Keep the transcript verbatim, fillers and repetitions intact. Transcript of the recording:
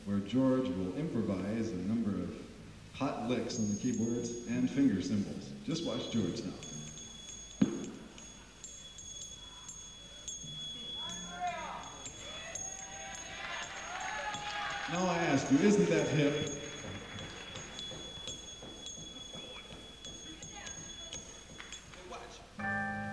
where George will improvise a number of hot licks on the keyboards and finger cymbals. Just watch George now. Now I ask you, isn't that hip?